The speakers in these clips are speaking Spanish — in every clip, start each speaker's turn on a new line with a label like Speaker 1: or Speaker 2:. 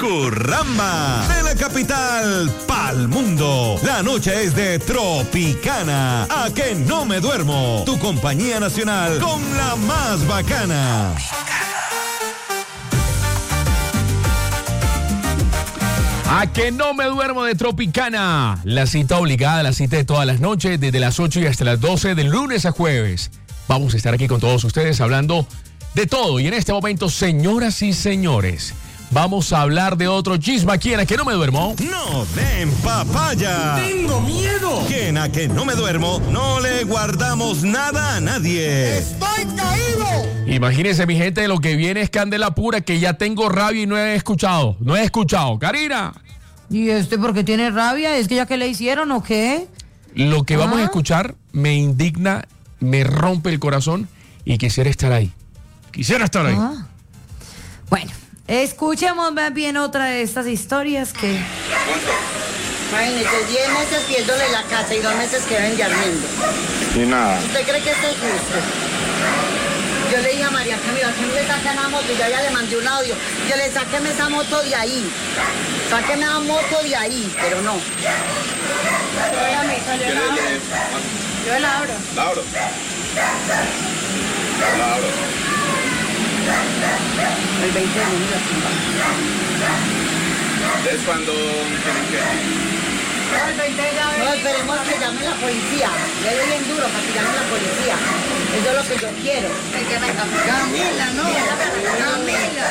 Speaker 1: Curramba, de la capital pa'l mundo. La noche es de Tropicana. A que no me duermo. Tu compañía nacional con la más bacana.
Speaker 2: A que no me duermo de Tropicana. La cita obligada, la cita de todas las noches, desde las 8 y hasta las 12, de lunes a jueves. Vamos a estar aquí con todos ustedes hablando de todo. Y en este momento, señoras y señores, vamos a hablar de otro chisme aquí en A que no me duermo.
Speaker 1: No den papaya.
Speaker 3: ¡Tengo miedo!
Speaker 1: Que en A que no me duermo no le guardamos nada a nadie.
Speaker 3: ¡Estoy caído!
Speaker 2: Imagínense, mi gente, lo que viene es candela pura, que ya tengo rabia y no he escuchado. No he escuchado. Karina.
Speaker 4: ¿Y por qué tiene rabia? ¿Es que ya que le hicieron o qué?
Speaker 2: Lo que vamos a escuchar me indigna, me rompe el corazón y quisiera estar ahí. Quisiera estar ahí.
Speaker 4: Bueno, escuchemos más bien otra de estas historias que...
Speaker 5: Imagínate, 10 meses pidiéndole la casa y 2 meses que ven yardiendo.
Speaker 6: Y nada.
Speaker 5: ¿Usted cree que esto es justo? Yo le dije a María Camila, ¿qué me sacan la moto? Y yo ya le mandé un audio. Yo le sáqueme esa moto de ahí. Sáqueme esa moto de ahí, pero no. Yo la abro.
Speaker 6: La abro. La abro.
Speaker 5: El 20 de junio.
Speaker 6: Es cuando tienen que...
Speaker 5: No, esperemos que llame la policía. Le doy bien duro para que llame la policía. Eso es lo que yo quiero. Camila, no. Camila.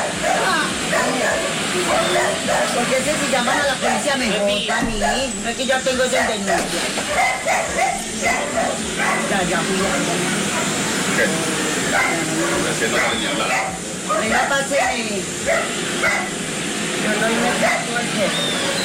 Speaker 5: Porque ese si llaman a la policía me jota a mí. No es que yo tengo esa denuncia. Ya fui.
Speaker 6: ¿Qué? Haciendo señal.
Speaker 5: Venga, páseme. Yo no me paso el jefe.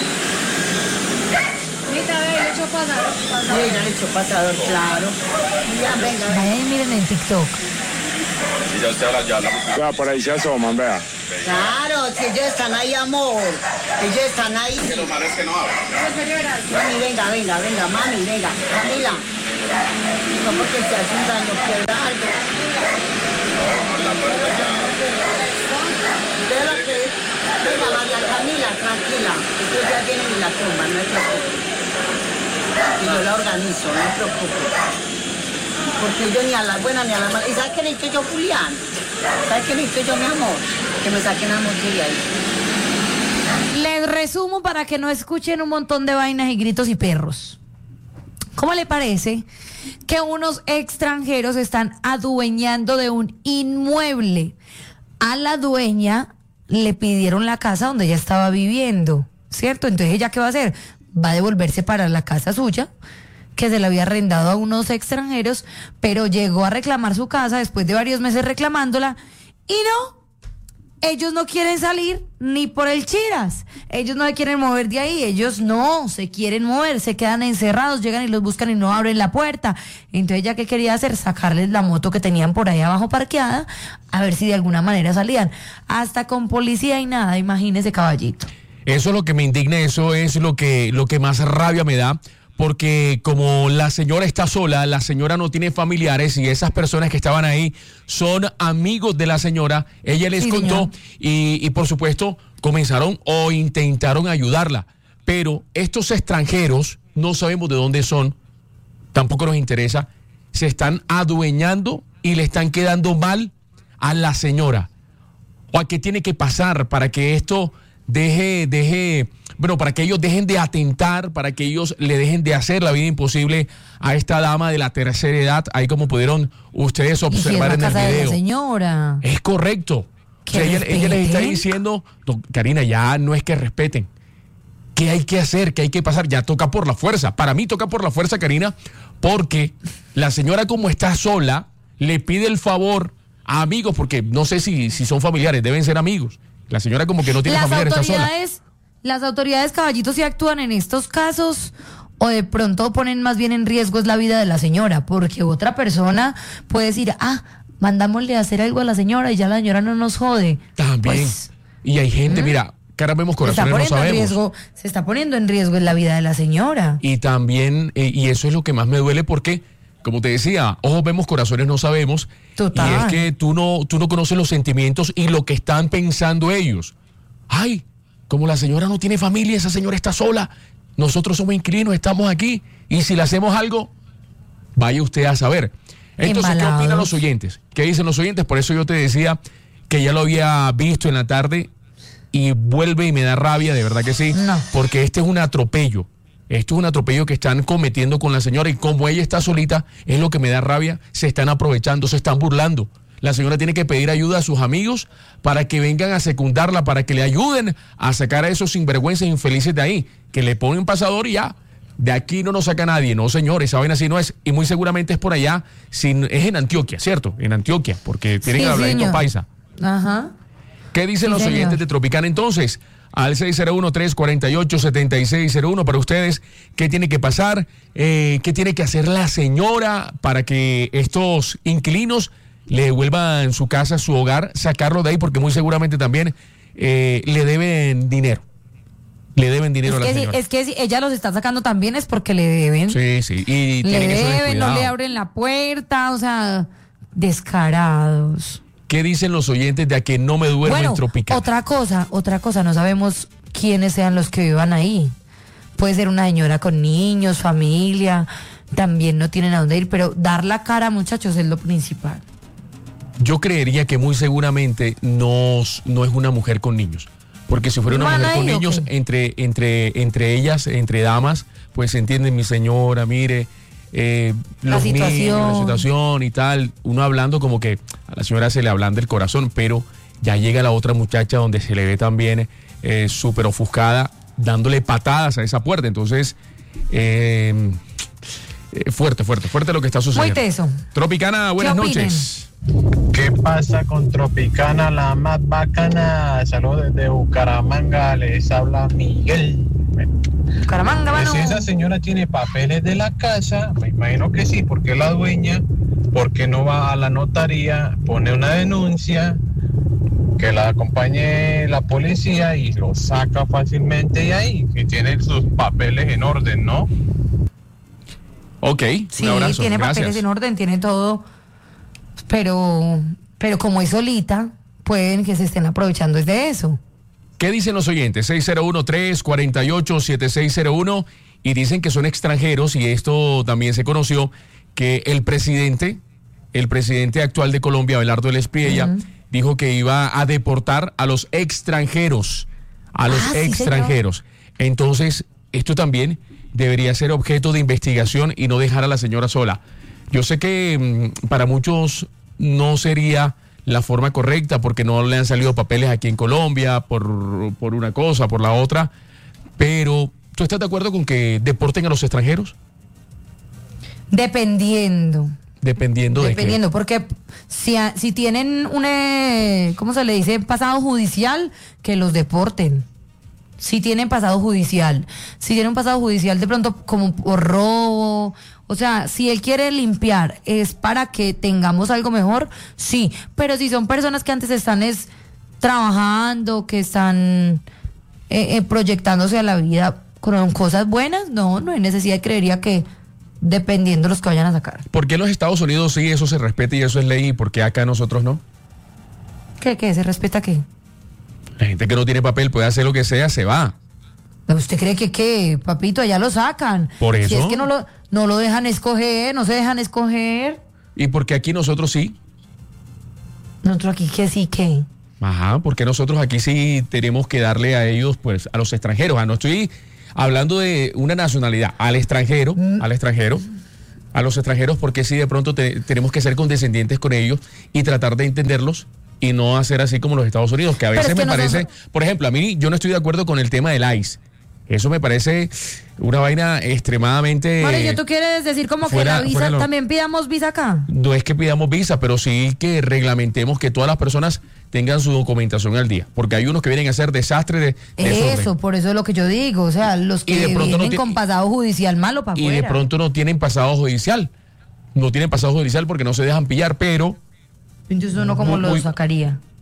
Speaker 4: Mira, le echó pasador.
Speaker 5: Sí, ella le echó pasador, claro. Ya, venga.
Speaker 4: Vayan, miren en TikTok.
Speaker 6: Si ya usted habla, ya la...
Speaker 7: Vea, por ahí se asoman, vea.
Speaker 5: Claro, si ellos están ahí, amor. Ellos están ahí.
Speaker 6: Que lo malo es que no habla.
Speaker 5: Mami, venga, mami, venga. Camila. No, porque se hace un daño, quiebra algo.
Speaker 6: La puerta ya...
Speaker 5: De lo que es. Venga, María Camila, tranquila. Ustedes ya tienen la tumba, no se preocupe. Y yo la organizo, no se preocupe. Porque yo ni a la buena ni a la mala. ¿Y sabes qué necesito yo, Julián? ¿Sabes qué necesito yo, mi amor? Que me saquen la moto de ahí.
Speaker 4: Les resumo para que no escuchen un montón de vainas y gritos y perros. ¿Cómo le parece que unos extranjeros están adueñando de un inmueble? A la dueña le pidieron la casa donde ella estaba viviendo, ¿cierto? Entonces, ¿ella qué va a hacer? Va a devolverse para la casa suya, que se la había arrendado a unos extranjeros, pero llegó a reclamar su casa después de varios meses reclamándola, y no, ellos no quieren salir ni por el chiras, ellos no se quieren mover de ahí, ellos no se quieren mover, se quedan encerrados, llegan y los buscan y no abren la puerta. Entonces, ¿ella qué quería hacer? Sacarles la moto que tenían por ahí abajo parqueada, a ver si de alguna manera salían, hasta con policía y nada, imagínese, caballito.
Speaker 2: Eso es lo que me indigna, eso es lo que más rabia me da, porque como la señora está sola, la señora no tiene familiares y esas personas que estaban ahí son amigos de la señora, ella les contó y por supuesto comenzaron o intentaron ayudarla, pero estos extranjeros no sabemos de dónde son, tampoco nos interesa, se están adueñando y le están quedando mal a la señora. ¿O a qué tiene que pasar para que esto para que ellos dejen de atentar, para que ellos le dejen de hacer la vida imposible a esta dama de la tercera edad, ahí como pudieron ustedes observar en el video?
Speaker 4: De la señora.
Speaker 2: Es correcto. O sea, ella les está diciendo, Karina, ya no es que respeten. ¿Qué hay que hacer? ¿Qué hay que pasar? Ya toca por la fuerza. Para mí toca por la fuerza, Karina, porque la señora, como está sola, le pide el favor a amigos, porque no sé si son familiares, deben ser amigos. La señora como que no tiene familiares, está sola.
Speaker 4: Las autoridades, caballitos, sí actúan en estos casos, o de pronto ponen más bien en riesgo es la vida de la señora, porque otra persona puede decir, mandámosle a hacer algo a la señora y ya la señora no nos jode.
Speaker 2: También.
Speaker 4: Pues,
Speaker 2: y hay gente, mira, cara vemos, corazones no sabemos.
Speaker 4: Se está poniendo en riesgo en la vida de la señora.
Speaker 2: Y también, y eso es lo que más me duele porque, como te decía, ojos vemos, corazones no sabemos.
Speaker 4: Total.
Speaker 2: Y es que tú no conoces los sentimientos y lo que están pensando ellos. Ay, como la señora no tiene familia, esa señora está sola, nosotros somos inquilinos, estamos aquí, y si le hacemos algo, vaya usted a saber. Entonces, ¿qué opinan los oyentes? ¿Qué dicen los oyentes? Por eso yo te decía que ya lo había visto en la tarde y vuelve y me da rabia, de verdad que sí, porque este es un atropello. Esto es un atropello que están cometiendo con la señora y como ella está solita, es lo que me da rabia, se están aprovechando, se están burlando. La señora tiene que pedir ayuda a sus amigos para que vengan a secundarla, para que le ayuden a sacar a esos sinvergüenzas infelices de ahí, que le ponen pasador y ya. De aquí no nos saca nadie. No, señor, esa vaina así no es. Y muy seguramente es por allá, es en Antioquia, ¿cierto? En Antioquia, porque tienen el habladito paisa.
Speaker 4: Ajá.
Speaker 2: ¿Qué dicen los oyentes de Tropicana entonces? Al 601-348-7601 para ustedes, ¿qué tiene que pasar? ¿Qué tiene que hacer la señora para que estos inquilinos le devuelvan su casa, su hogar, sacarlo de ahí? Porque muy seguramente también le deben dinero. Le deben dinero a la señora.
Speaker 4: Es que si ella los está sacando también es porque le deben.
Speaker 2: Sí, sí. Y
Speaker 4: le deben, no le abren la puerta, o sea, descarados.
Speaker 2: ¿Qué dicen los oyentes de a que no me duermo en Tropicana?
Speaker 4: Otra cosa, no sabemos quiénes sean los que vivan ahí. Puede ser una señora con niños, familia, también no tienen a dónde ir, pero dar la cara, muchachos, es lo principal.
Speaker 2: Yo creería que muy seguramente no es una mujer con niños. Porque si fuera una mujer con niños, entre ellas, entre damas, pues se entienden, mi señora, mire, la situación y tal, uno hablando como que a la señora se le ablanda el corazón, pero ya llega la otra muchacha donde se le ve también súper ofuscada, dándole patadas a esa puerta. Entonces, fuerte lo que está sucediendo.
Speaker 4: Muy teso.
Speaker 2: Tropicana, buenas noches.
Speaker 7: ¿Qué pasa con Tropicana, la más bacana? Saludos desde Bucaramanga, les habla Miguel.
Speaker 4: Bucaramanga, mano.
Speaker 7: Si esa señora tiene papeles de la casa, me imagino que sí, porque es la dueña, porque no va a la notaría, pone una denuncia, que la acompañe la policía y lo saca fácilmente de ahí, que tiene sus papeles en orden, ¿no?
Speaker 2: Ok,
Speaker 4: sí,
Speaker 2: un abrazo.
Speaker 4: Tiene
Speaker 2: Gracias.
Speaker 4: papeles en orden, tiene todo, pero como es solita, pueden que se estén aprovechando de eso.
Speaker 2: ¿Qué dicen los oyentes? 601-348-7601 y dicen que son extranjeros y esto también se conoció que el presidente actual de Colombia, Abelardo del Espriella, dijo que iba a deportar a los extranjeros, extranjeros. Entonces, esto también debería ser objeto de investigación y no dejar a la señora sola. Yo sé que para muchos no sería la forma correcta porque no le han salido papeles aquí en Colombia por una cosa, por la otra, pero ¿tú estás de acuerdo con que deporten a los extranjeros?
Speaker 4: Dependiendo,
Speaker 2: porque
Speaker 4: si tienen ¿cómo se le dice? Pasado judicial, que los deporten. Si tienen pasado judicial, de pronto como por robo, o sea, si él quiere limpiar es para que tengamos algo mejor, sí, pero si son personas que antes están trabajando, que están proyectándose a la vida con cosas buenas, no hay necesidad, creería que dependiendo de los que vayan a sacar.
Speaker 2: ¿Por qué en los Estados Unidos sí eso se respeta y eso es ley y por qué acá nosotros no?
Speaker 4: ¿Qué? ¿Se respeta qué?
Speaker 2: La gente que no tiene papel puede hacer lo que sea, se va.
Speaker 4: ¿Usted cree que qué, papito? Allá lo sacan.
Speaker 2: Por eso.
Speaker 4: Si es que no lo dejan escoger, no se dejan escoger.
Speaker 2: ¿Y por qué aquí nosotros sí?
Speaker 4: Nosotros aquí que sí, ¿qué?
Speaker 2: Ajá, porque nosotros aquí sí tenemos que darle a ellos, pues, a los extranjeros. No estoy hablando de una nacionalidad, a los extranjeros, porque sí de pronto tenemos que ser condescendientes con ellos y tratar de entenderlos y no hacer así como los Estados Unidos, que a veces me parece, por ejemplo, a mí yo no estoy de acuerdo con el tema del ICE. Eso me parece una vaina extremadamente...
Speaker 4: Vale, ¿tú quieres decir como que la visa, también pidamos visa acá?
Speaker 2: No es que pidamos visa, pero sí que reglamentemos que todas las personas tengan su documentación al día, porque hay unos que vienen a hacer desastre de
Speaker 4: eso, por eso es lo que yo digo, o sea, los que vienen con pasado judicial malo para afuera.
Speaker 2: Y de pronto no tienen pasado judicial porque no se dejan pillar, pero...
Speaker 4: Entonces uno cómo lo sacaría.